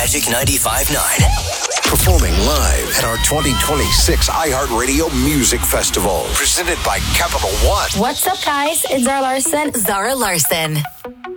Magic 95.9. Performing live at our 2026 iHeartRadio Music Festival, presented by Capital One. What's up, guys? It's Zara Larson. Zara Larson.